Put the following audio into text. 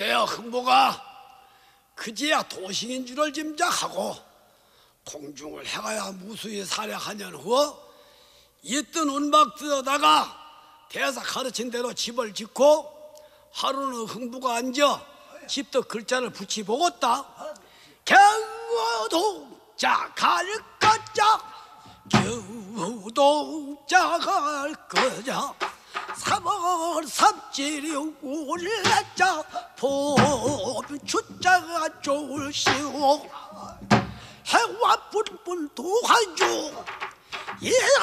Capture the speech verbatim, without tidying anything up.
그래야 흥보가 그제야 도식인 줄을 짐작하고 통중을 행하여 무수히 살해하년 후 있던 운박 뜯어다가 대사 가르친 대로 집을 짓고 하루는 흥부가 앉아 집도 글자를 붙이보겠다. 겨우도 갈 거자 겨우도 갈 거자 삼월 삼칠이 올라자 봄 숫자가 좋을시오 해와 뿔뿔 도와줘 예.